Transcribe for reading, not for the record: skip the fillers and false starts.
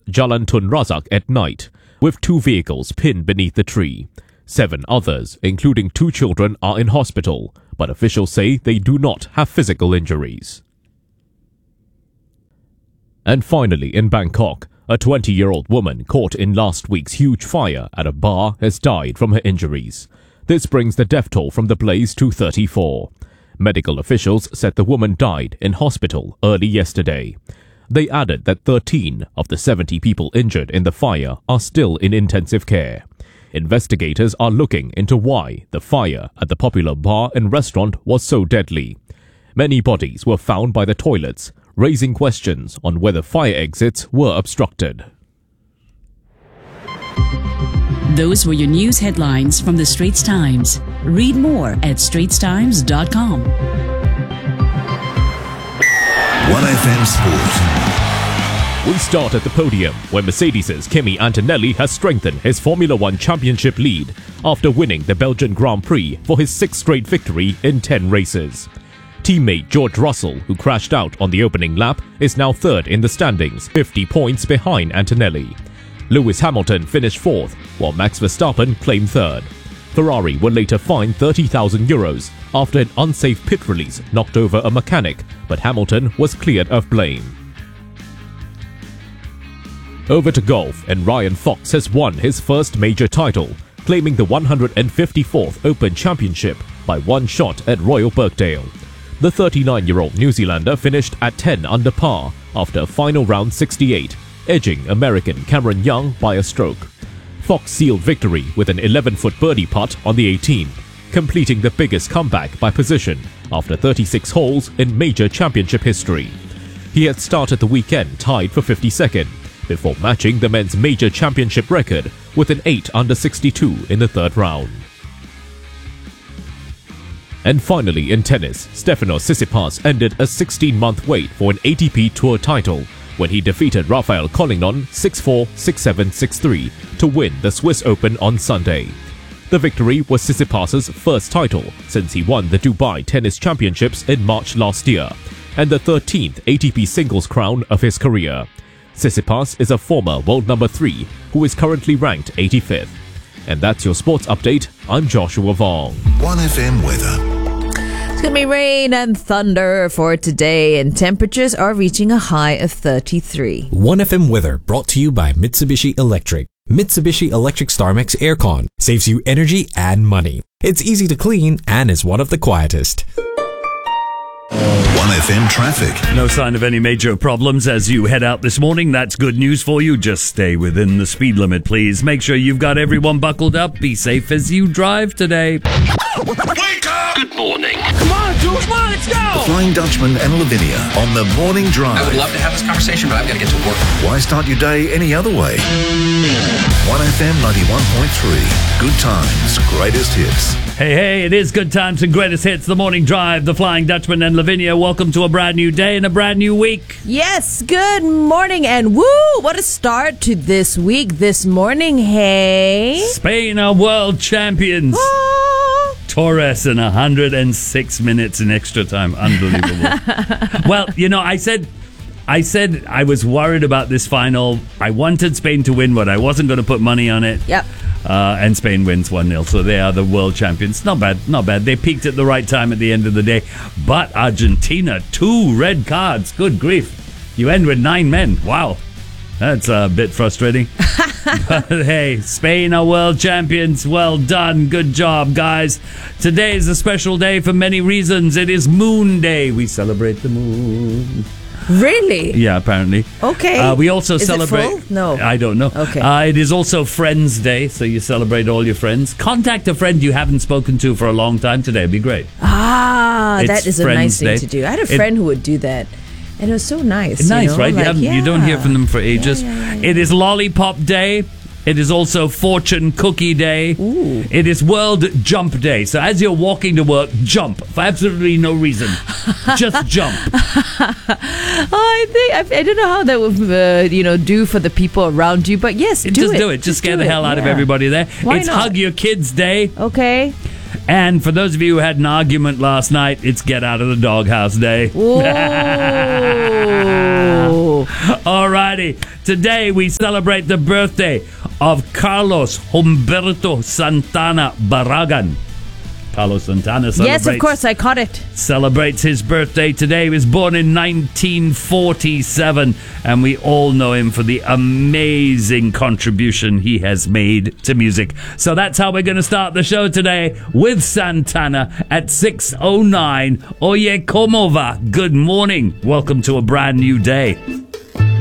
Jalan Tun Razak at night, with 2 vehicles pinned beneath the tree. 7 others, including 2 children, are in hospital, but officials say they do not have physical injuries. And finally, in Bangkok, a 20-year-old woman caught in last week's huge fire at a bar has died from her injuries. This brings the death toll from the blaze to 34. Medical officials said the woman died in hospital early yesterday. They added that 13 of the 70 people injured in the fire are still in intensive care. Investigators are looking into why the fire at the popular bar and restaurant was so deadly. Many bodies were found by the toilets, raising questions on whether fire exits were obstructed. Those were your news headlines from the Straits Times. Read more at straitstimes.com. 1FM Sport. We start at the podium, where Mercedes' Kimi Antonelli has strengthened his Formula One championship lead after winning the Belgian Grand Prix for his 6th straight victory in 10 races. Teammate George Russell, who crashed out on the opening lap, is now 3rd in the standings, 50 points behind Antonelli. Lewis Hamilton finished 4th, while Max Verstappen claimed 3rd. Ferrari were later fined €30,000 after an unsafe pit release knocked over a mechanic, but Hamilton was cleared of blame. Over to golf, and Ryan Fox has won his first major title, claiming the 154th Open Championship by 1 shot at Royal Birkdale. The 39-year-old New Zealander finished at 10 under par after a final round 68, edging American Cameron Young by a stroke. Fox sealed victory with an 11-foot birdie putt on the 18th, completing the biggest comeback by position after 36 holes in major championship history. He had started the weekend tied for 52nd, before matching the men's major championship record with an 8 under 62 in the 3rd round. And finally, in tennis, Stefanos Tsitsipas ended a 16-month wait for an ATP Tour title when he defeated Rafael Collignon 6-4, 6-7, 6-3 to win the Swiss Open on Sunday. The victory was Tsitsipas' first title since he won the Dubai Tennis Championships in March last year, and the 13th ATP singles crown of his career. Tsitsipas is a former world number 3 who is currently ranked 85th. And that's your sports update. I'm Joshua Vong. 1FM weather. It's going to be rain and thunder for today, and temperatures are reaching a high of 33. 1FM weather brought to you by Mitsubishi Electric. Mitsubishi Electric StarMax Aircon saves you energy and money. It's easy to clean and is one of the quietest. 1FM traffic. No sign of any major problems as you head out this morning. That's good news for you. Just stay within the speed limit, please. Make sure you've got everyone buckled up. Be safe as you drive today. Wake up! Good morning. Come on, Jules, come on, let's go! The Flying Dutchman and Lavinia on the Morning Drive. I would love to have this conversation, but I've got to get to work. Why start your day any other way? 1FM 91.3. Good times, greatest hits. Hey, it is Good Times and Greatest Hits, the Morning Drive, the Flying Dutchman and Lavinia. Welcome to a brand new day and a brand new week. Yes, good morning, and woo, what a start to this week this morning, hey? Spain are world champions. Torres in 106 minutes in extra time. Unbelievable. Well, you know, I said I was worried about this final. I wanted Spain to win, but I wasn't going to put money on it. Yep. And Spain wins 1-0, so they are the world champions. Not bad. They peaked at the right time at the end of the day. But Argentina, 2 red cards. Good grief. You end with 9 men. Wow. That's a bit frustrating. But hey, Spain are world champions. Well done. Good job, guys. Today is a special day for many reasons. It is Moon Day. We celebrate the moon. Really? Yeah, apparently. Okay. We also celebrate. It full? No. I don't know. Okay. It is also Friends Day, so you celebrate all your friends. Contact a friend you haven't spoken to for a long time today. It'd be great. That is a nice thing Day. to do. I had a friend who would do that. And it was so nice. Nice, you know? right? Like, You don't hear from them for ages. Yeah. It is Lollipop Day. It is also Fortune Cookie Day. Ooh. It is World Jump Day. So as you're walking to work, jump for absolutely no reason. Just jump. I don't know how that would do for the people around you, but yes, do it. Just scare the hell out of everybody there. Why it's not? Hug Your Kids Day. Okay. And for those of you who had an argument last night, it's Get Out of the Doghouse Day. Whoa. Alrighty. Today we celebrate the birthday of Carlos Humberto Santana Barragan. Carlos Santana celebrates. Yes, of course, I caught it. Celebrates his birthday today. He was born in 1947, and we all know him for the amazing contribution he has made to music. So that's how we're going to start the show today, with Santana at 6:09. Oye, como va? Good morning. Welcome to a brand new day.